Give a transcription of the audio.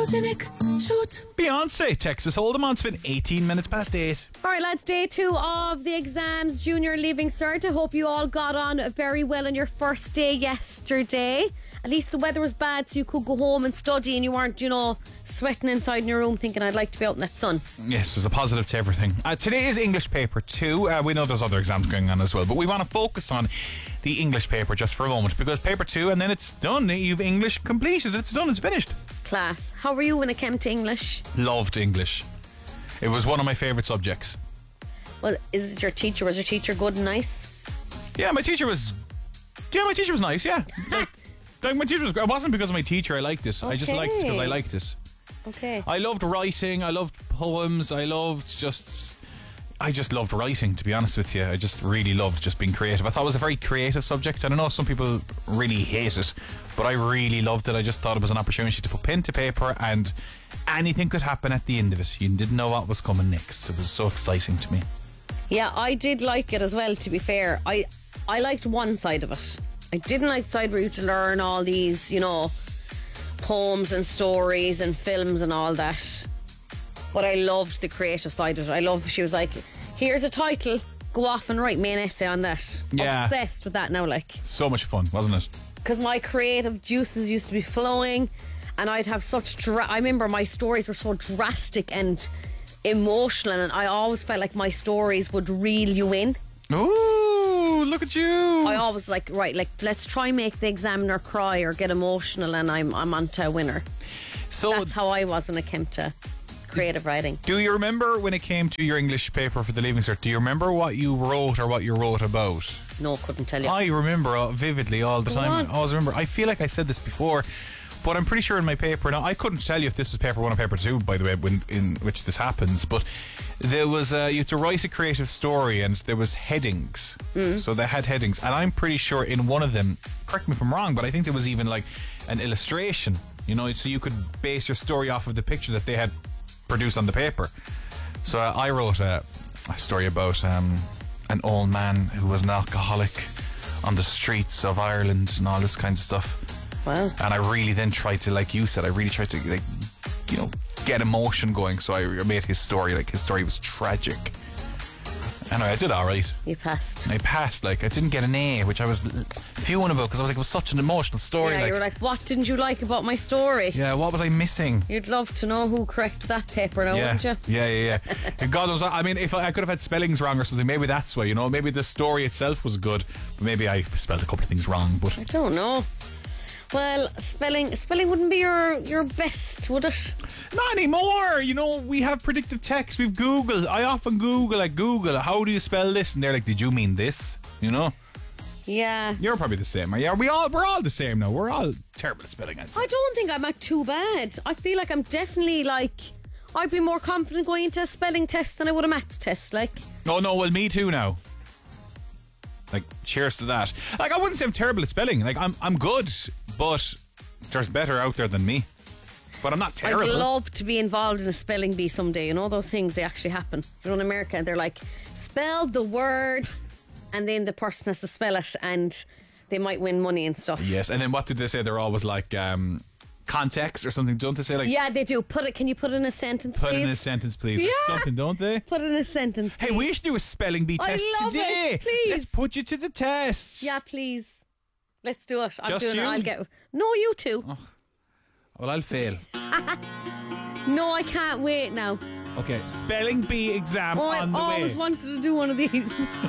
Photogenic, shoot. Beyonce, Texas Hold'em on. It's been 18 minutes past 8. Alright lads, day 2 of the exams, junior leaving cert. I hope you all got on very well on your first day yesterday. At least the weather was bad so you could go home and study and you weren't, sweating inside in your room thinking I'd like to be out in that sun. Yes, there's a positive to everything. Today is English paper 2. We know there's other exams going on as well, but we want to focus on the English paper just for a moment, because paper 2 and then it's done. You've English completed. It's done. It's finished. Class. How were you when it came to English? Loved English. It was one of my favourite subjects. Well, is it your teacher? Was your teacher good and nice? Yeah, my teacher was nice, yeah. Like my teacher was good. It wasn't because of my teacher I liked it. I just liked it because I liked it. Okay. I loved writing, I loved poems, I just loved writing, to be honest with you. I just really loved just being creative. I thought it was a very creative subject, and I know some people really hate it, but I really loved it. I just thought it was an opportunity to put pen to paper and anything could happen at the end of it. You didn't know what was coming next. It was so exciting to me. Yeah, I did like it as well, to be fair. I liked one side of it. I didn't like the side where you had to learn all these, poems and stories and films and all that. But I loved the creative side of it. She was like, here's a title, go off and write me an essay on that. Yeah. Obsessed with that now, like. So much fun, wasn't it? Because my creative juices used to be flowing, and I'd have I remember my stories were so drastic and emotional, and I always felt like my stories would reel you in. Ooh, look at you. I always let's try make the examiner cry or get emotional, and I'm onto a winner. So that's how I was when it came to creative writing. Do you remember when it came to your English paper for the Leaving Cert? Do you remember what you wrote or what you wrote about? No, couldn't tell you. I remember vividly all the time. I always remember. I feel like I said this before, but I'm pretty sure in my paper now, I couldn't tell you if this is paper 1 or paper 2, by the way, in which this happens, but there was you had to write a creative story and there was headings. So they had headings, and I'm pretty sure in one of them, correct me if I'm wrong, but I think there was even like an illustration, so you could base your story off of the picture that they had produced on the paper. So I wrote a story about an old man who was an alcoholic on the streets of Ireland and all this kind of stuff. Wow. And I really then tried to, like you said, I really tried to get emotion going. So I made his story, his story was tragic. Anyway, I did alright. You passed. I passed, I didn't get an A, which I was fuming about because I was like, it was such an emotional story. Yeah, you were like, what didn't you like about my story? Yeah, what was I missing? You'd love to know who corrected that paper now, wouldn't you? Yeah. God knows, I mean, if I could have had spellings wrong or something, maybe that's why, maybe the story itself was good, but maybe I spelled a couple of things wrong, but I don't know. Well, spelling wouldn't be your best, would it? Not anymore. We have predictive text. We've Google. I often Google, how do you spell this? And they're like, did you mean this? Yeah. You're probably the same. Yeah, we're all the same now. We're all terrible at spelling. I don't think I'm too bad. I feel like I'm definitely I'd be more confident going into a spelling test than I would a maths test. Oh no, well, me too now. Cheers to that. I wouldn't say I'm terrible at spelling. I'm good, but there's better out there than me. But I'm not terrible. I'd love to be involved in a spelling bee someday. Those things, they actually happen. In America, they're like, spell the word, and then the person has to spell it, and they might win money and stuff. Yes, and then what did they say? They're always context or something, don't they say? Yeah, they do. Can you put it in a sentence, please? Put it in a sentence, please. Yeah. Or something, don't they? Put it in a sentence, please. Hey, we should do a spelling bee test today. Please. Let's put you to the test. Yeah, please. Let's do it. I'm Just doing you? it. I'll get. No, you too. Oh. Well, I'll fail. No, I can't wait now. Okay, spelling bee exam on the way. I always wanted to do one of these.